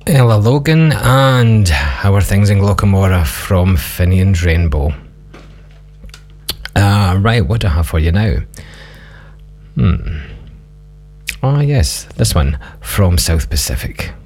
Ella Logan and How Are Things in Glockamora from Finian's Rainbow. Right, what do I have for you now? Ah, yes, this one from South Pacific.